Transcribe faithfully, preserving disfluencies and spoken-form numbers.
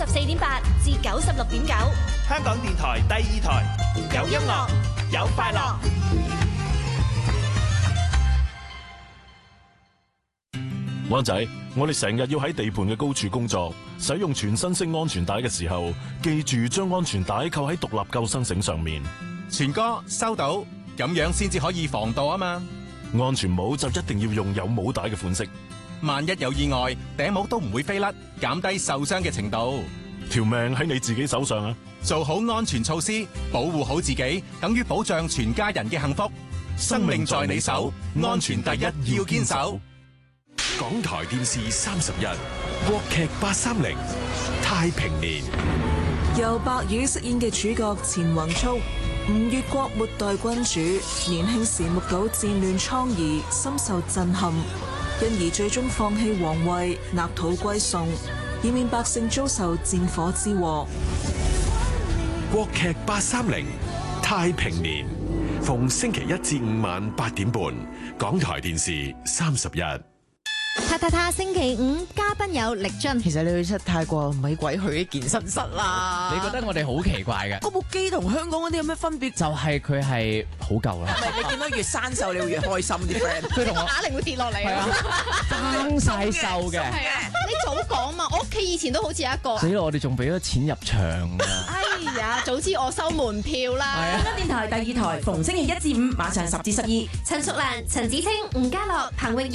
十四點八至九十六點九， 香港電台第二台，有音樂，有快樂。 灣仔，我哋成日要喺地盤嘅高處工作，使用全身式安全帶嘅時候，記住將安全帶扣喺獨立救生繩上面。 全哥收到，咁樣先至可以防盜啊嘛。 安全帽就一定要用有帽帶嘅款式， 萬一有意外，頂帽都唔會飛甩，減低受傷嘅程度。 條命喺你自己手上啊！ 做好安全措施，保護好自己，等於保障全家人嘅幸福。生命在你手，安全第一，要堅守。 港台電視三十一，國劇八三零，太平年。 由白宇飾演嘅主角錢宏聰，吳越國末代君主，年輕時目睹戰亂瘡痍，深受震撼，因而最終放棄皇位，壓土歸宋，以免百姓遭受戰火之禍。 國劇八三零，太平年，逢星期一至五晚八點半，港台電視三十一。 塔塔塔星期五嘉賓有力尊。 其實你去出泰國唔係鬼去啲健身室啦。 你覺得我哋好奇怪嘅？ 嗰部機同香港嗰啲有咩分別？ 就係佢係好舊啦。 係咪你見到越生鏽，你會越開心啲 friend？ 佢同我啞鈴會跌落嚟啊！ 生晒鏽嘅。 係啊，你早講嘛！我屋企以前都好似有一個。 死啦！我哋仲俾咗錢入場啊！ 哎呀，早知我收門票啦！ 香港電台第二台，逢星期一至五晚上十至十二， 陳淑蘭、陳子清、吳家樂、彭詠